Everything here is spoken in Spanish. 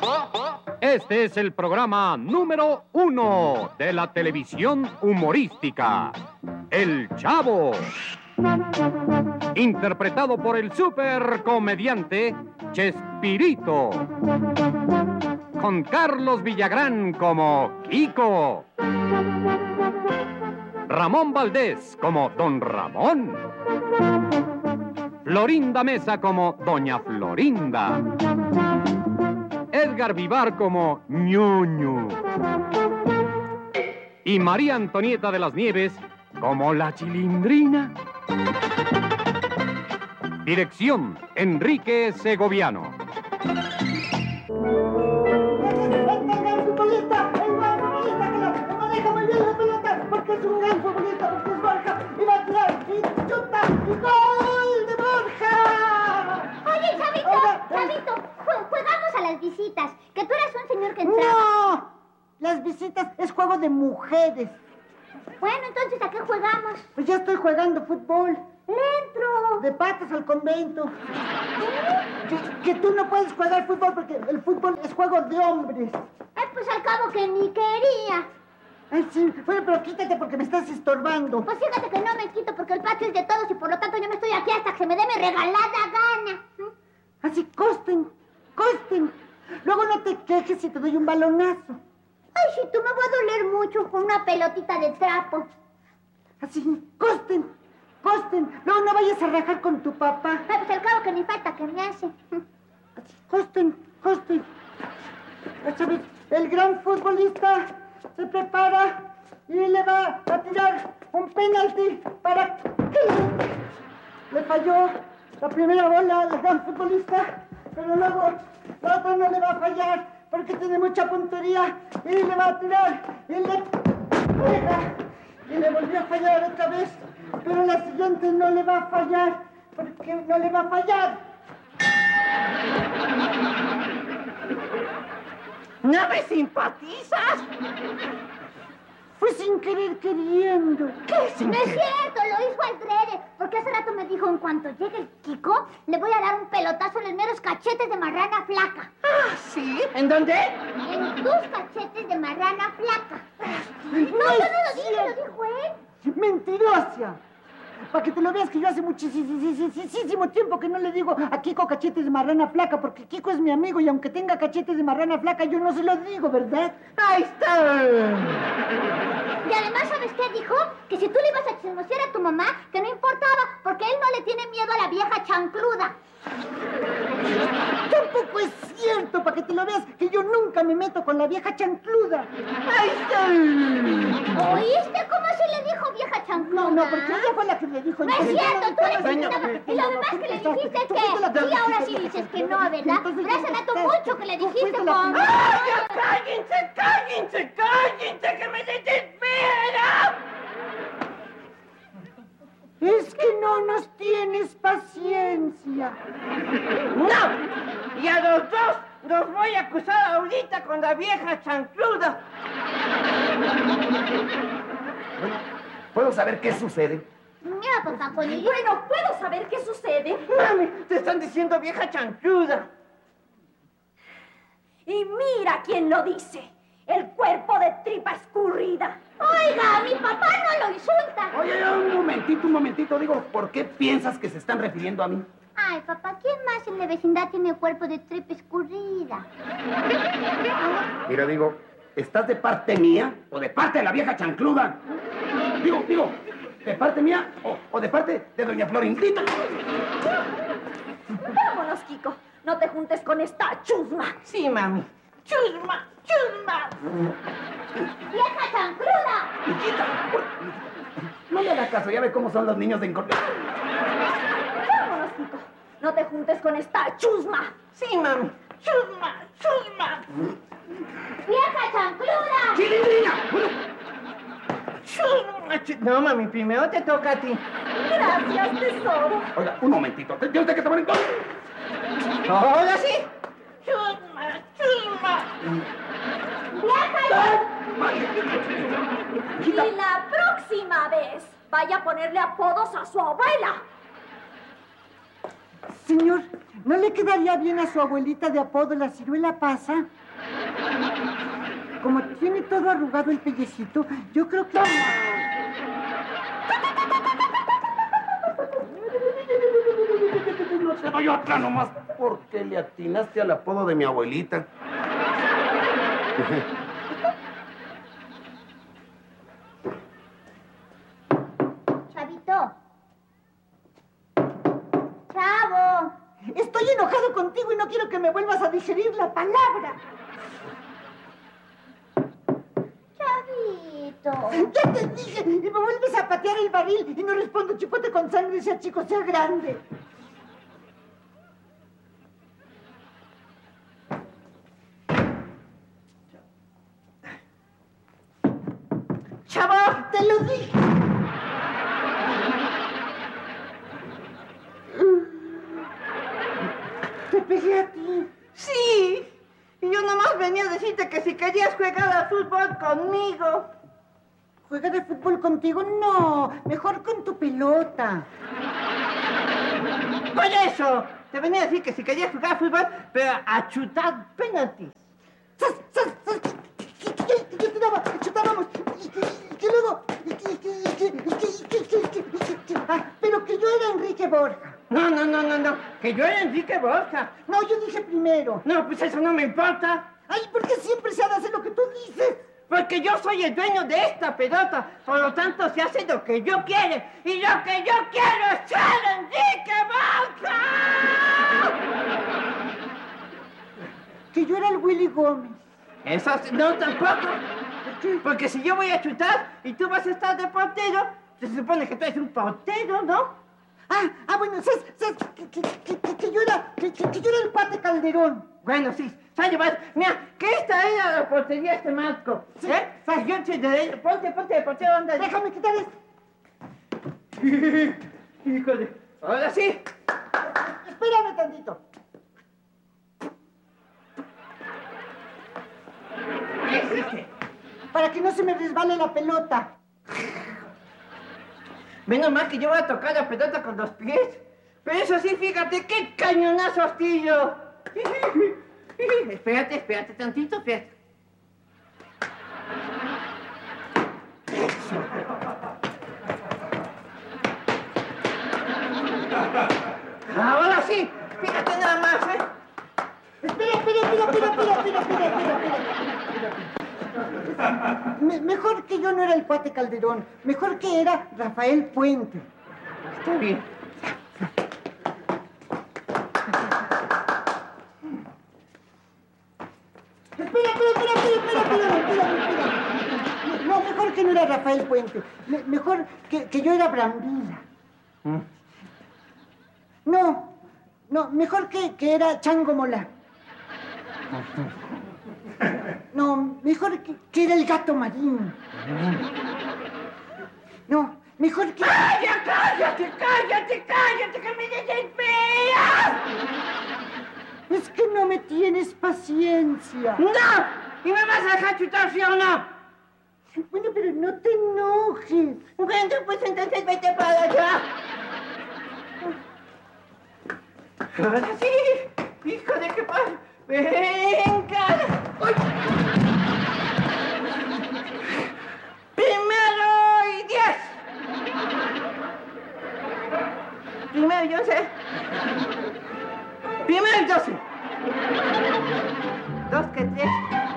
Este es el programa número 1 de la televisión humorística, El Chavo. Interpretado por el supercomediante Chespirito. Con Carlos Villagrán como Kiko. Ramón Valdés como Don Ramón. Florinda Mesa como Doña Florinda. Edgar Vivar como Ñuñu. Y María Antonieta de las Nieves como la Chilindrina. Dirección, Enrique Segoviano. Porque es un gran futbolista, porque es Borja, y va a tirar, y chuta, y ¡gol de Borja! Oye, Chavito, jugamos a las visitas, que tú eres un señor que entraba. ¡No! Las visitas es juego de mujeres. Bueno, entonces, ¿a qué jugamos? Pues ya estoy jugando fútbol. ¡Le entro! De patas al convento. Que tú no puedes jugar fútbol porque el fútbol es juego de hombres. Ay, pues al cabo que ni quería. Ay, sí. Bueno, pero quítate porque me estás estorbando. Pues fíjate que no me quito porque el patio es de todos y por lo tanto yo me estoy aquí hasta que se me dé mi regalada gana. Así, costen. Luego no te quejes si te doy un balonazo. Ay, si tú me va a doler mucho con una pelotita de trapo. Así, costen. Luego no vayas a rajar con tu papá. Ay, pues al cabo que ni falta que me hace. Así, costen. A ver, el gran futbolista se prepara y le va a tirar un penalti para que le falló la primera bola al gran futbolista, pero luego la otra no le va a fallar porque tiene mucha puntería y le va a tirar y le pega y le volvió a fallar otra vez, pero la siguiente no le va a fallar porque no le va a fallar. ¿No me simpatizas? Fue sin querer queriendo. ¿Qué sin No es querer? cierto, lo hizo adrede. Porque hace rato me dijo, en cuanto llegue el Kiko, le voy a dar un pelotazo en los meros cachetes de marrana flaca. Ah, ¿sí? ¿En dónde? En tus cachetes de marrana flaca. No, yo no lo dije, lo dijo él. ¡Mentirosa! Para que te lo veas que yo hace muchísimo tiempo que no le digo a Kiko cachetes de marrana flaca, porque Kiko es mi amigo y aunque tenga cachetes de marrana flaca, yo no se lo digo, ¿verdad? Ahí está. Y además, ¿sabes qué dijo? Que si tú le ibas a chismosear a tu mamá, que no importaba, porque él no le tiene miedo a la vieja chancluda. Tampoco es cierto, para que te lo veas, que yo nunca me meto con la vieja chancluda. Ahí está. ¿Oíste cómo se le dijo vieja chancluda? No, porque ella fue la que le dijo. No es cierto, tú le dijiste. Y lo demás que le dijiste es que... Y ahora sí dices que no, ¿verdad? Pero hace rato mucho que le dijiste con... ¡Ay, ya cállense! ¡Que me desespera! Es que no nos tienes paciencia. ¡No! Y a los dos los voy a acusar ahorita con la vieja chancluda. ¿Puedo saber qué sucede? Mira, papá, Polillo. Bueno, ¿puedo saber qué sucede? Mami, te están diciendo vieja chancluda. Y mira quién lo dice. El cuerpo de tripa escurrida. Oiga, mi papá no lo insulta. Oye, un momentito. Digo, ¿por qué piensas que se están refiriendo a mí? Ay, papá, ¿quién más en la vecindad tiene cuerpo de tripa escurrida? Mira, digo, ¿estás de parte mía o de parte de la vieja chancluda? Digo, ¿de parte mía o de parte de doña Florindita? Vámonos, Kiko. No te juntes con esta chusma. Sí, mami. Chusma. ¡Vieja chancluda! Hijita, no le hagas caso, ya ve cómo son los niños de incorpio. Vámonos, Kiko. No te juntes con esta chusma. Sí, mami. Chusma. ¡Vieja chancluda! ¡Chilindrina! Chusma. No, mami, primero te toca a ti. Gracias, tesoro. Oiga, un momentito, ¿tiene usted que tomar en cuenta? Ahora sí. Chusma. Y la próxima vez vaya a ponerle apodos a su abuela. Señor, ¿No le quedaría bien a su abuelita de apodo la ciruela pasa? Como tiene todo arrugado el pellecito, yo creo que... No te doy otra nomás porque le atinaste al apodo de mi abuelita. Chavito. Chavo. Estoy enojado contigo y no quiero que me vuelvas a digerir la palabra. Chavito. Ya te dije, y me vuelves a patear el barril y no respondo chipote con sangre, sea chico, sea grande. ¡Chavo! ¡Te lo dije! Te pegué a ti. ¡Sí! Y yo nomás venía a decirte que si querías jugar al fútbol conmigo. ¿Juega de fútbol contigo? No, mejor con tu pelota. Por eso, te venía a decir que si querías jugar al fútbol, pero a chutar penaltis. ¡Sas, sas, sas! Yo te daba, chutábamos. Y que luego... pero que yo era Enrique Borja. No, que yo era Enrique Borja. No, yo dije primero. No, pues eso no me importa. Ay, ¿por qué siempre se ha de hacer lo que tú dices? Porque yo soy el dueño de esta pelota. Por lo tanto, se hace lo que yo quiero. Y lo que yo quiero es ser Enrique Borja. Que yo era el Willy Gómez. Eso no, tampoco. ¿Por qué? Porque si yo voy a chutar y tú vas a estar de portero, se supone que tú eres un portero, ¿no? Bueno, que yo era el Pate Calderón. Bueno, sí, sale, vas. Mira, que esta era la portería, este marco. Sí, ¿Eh? sí. Yo te daré, ponte de portero, anda. Déjame quitar esto. Híjole. Ahora sí. Espérame tantito. ¿Qué hiciste? Para que no se me resbale la pelota. Menos mal que yo voy a tocar la pelota con los pies. Pero eso sí, fíjate, qué cañonazo tío. Espérate tantito, espérate. Ahora sí, fíjate nada más, ¿eh? Espera. Mejor que yo no era el Pate Calderón. Mejor que era Rafael Puente. Está bien. Espera. No, mejor que no era Rafael Puente. Mejor que yo era Brambila. No, mejor que era Chango Mola. No, mejor que era el Gato Marín. No, mejor que... ¡Cállate, que me desesperas! Es que no me tienes paciencia. ¡No! ¿Y me vas a dejar chutar, sí o no? Bueno, pero no te enojes. Bueno, pues entonces vete para allá. Ahora sí, hijo de qué pasa. ¡Venga! ¡Uy! ¡Primero y 10! Primero y 11. Primero y 12. 2 que 3.